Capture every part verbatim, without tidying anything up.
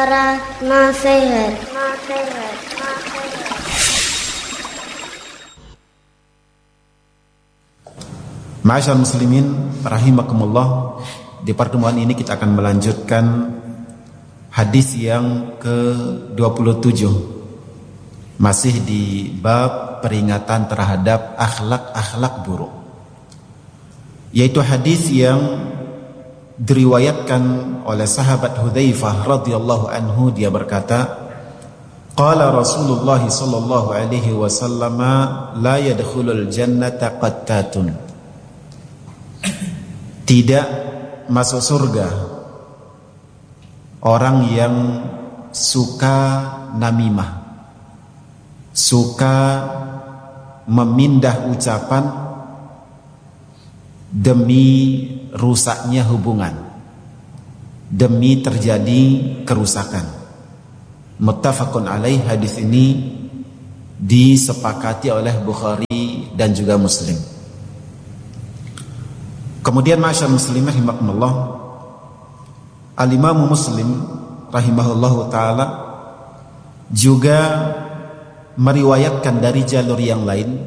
Suara nasihat. Nasihat. Ma'asyiral muslimin rahimakumullah, di pertemuan ini kita akan melanjutkan hadis yang ke dua puluh tujuh, masih di bab peringatan terhadap akhlak-akhlak buruk, yaitu hadis yang diriwayatkan oleh sahabat Hudzaifah radhiyallahu anhu. Dia berkata, qala Rasulullah sallallahu alaihi wasallam, la yadkhulul jannata qattatun, tidak masuk surga orang yang suka namimah, suka memindah ucapan demi rusaknya hubungan, demi terjadi kerusakan. Muttafaqun alaih, hadis ini disepakati oleh Bukhari dan juga Muslim. Kemudian ma'asyiral muslimin rahimakumullah, Al-Imam Muslim rahimahullahu taala juga meriwayatkan dari jalur yang lain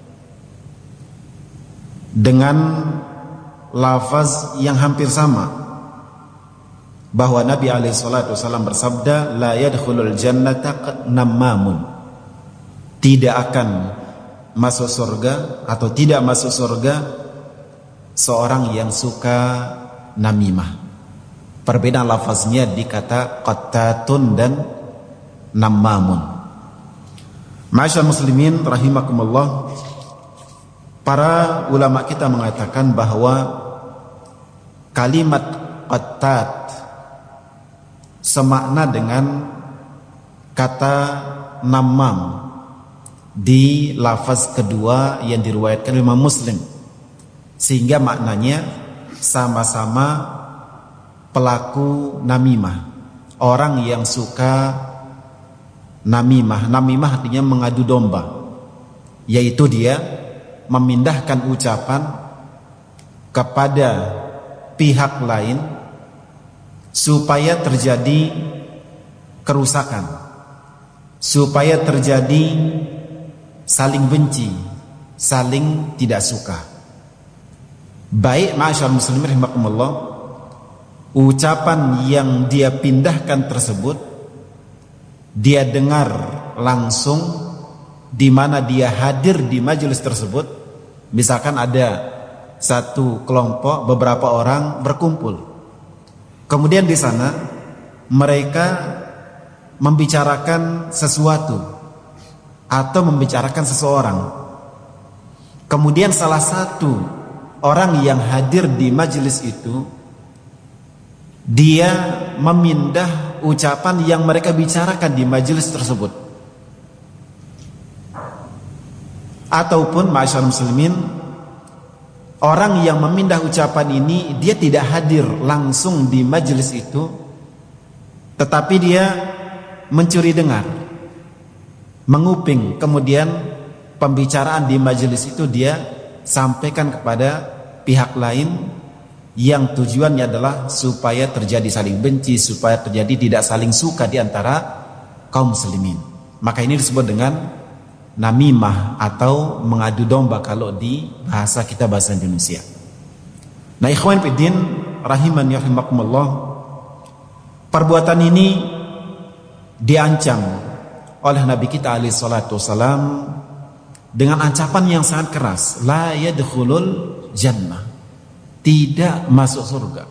dengan lafaz yang hampir sama, bahwa Nabi alaihi salatu wasallam bersabda, la yadkhulul jannata nammamun, tidak akan masuk surga atau tidak masuk surga seorang yang suka namimah. Perbedaan lafaznya di kata qattatun dan nammamun. Ma'asyiral muslimin rahimakumullah, para ulama kita mengatakan bahwa kalimat qattat semakna dengan kata nammam di lafaz kedua yang diriwayatkan oleh Imam Muslim, sehingga maknanya sama-sama pelaku namimah, orang yang suka namimah. Namimah artinya mengadu domba, yaitu dia memindahkan ucapan kepada pihak lain supaya terjadi kerusakan, supaya terjadi saling benci, saling tidak suka. Baik ma'asyiral muslimin rahimakumullah, ucapan yang dia pindahkan tersebut dia dengar langsung di mana dia hadir di majelis tersebut. Misalkan ada satu kelompok, beberapa orang berkumpul, kemudian di sana mereka membicarakan sesuatu atau membicarakan seseorang, kemudian salah satu orang yang hadir di majelis itu dia memindah ucapan yang mereka bicarakan di majelis tersebut. Ataupun ma'asyiral muslimin, orang yang memindah ucapan ini dia tidak hadir langsung di majelis itu, tetapi dia mencuri dengar, menguping, kemudian pembicaraan di majelis itu dia sampaikan kepada pihak lain yang tujuannya adalah supaya terjadi saling benci, supaya terjadi tidak saling suka di antara kaum muslimin. Maka ini disebut dengan namimah atau mengadu domba kalau di bahasa kita, bahasa Indonesia. Nah, ikhwan fiddin rahimani rahimakumullah, perbuatan ini diancam oleh Nabi kita alaihi salatu wasalam dengan ancaman yang sangat keras, la yadkhulul jannah, tidak masuk surga.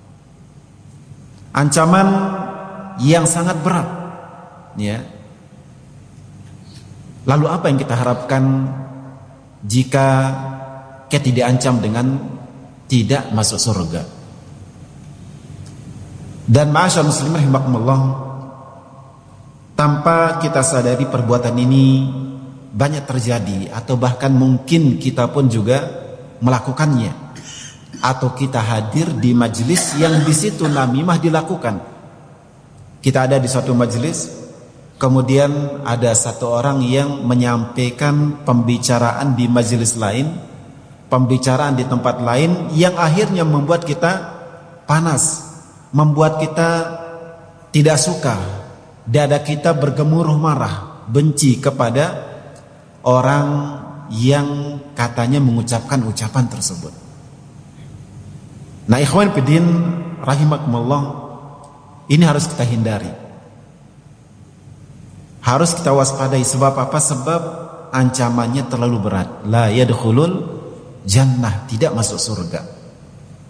Ancaman yang sangat berat, ya. Lalu apa yang kita harapkan jika kita diancam dengan tidak masuk surga? Dan ma'asyiral muslimin rahimakumullah, tanpa kita sadari perbuatan ini banyak terjadi, atau bahkan mungkin kita pun juga melakukannya, atau kita hadir di majelis yang di situ namimah dilakukan. Kita ada di suatu majelis, kemudian ada satu orang yang menyampaikan pembicaraan di majelis lain, pembicaraan di tempat lain yang akhirnya membuat kita panas, membuat kita tidak suka, dada kita bergemuruh marah, benci kepada orang yang katanya mengucapkan ucapan tersebut. Nah, ikhwan fillah rahimakumullah, ini harus kita hindari. Harus kita waspadai. Sebab apa? Sebab ancamannya terlalu berat. La yadkhulul jannah, tidak masuk surga.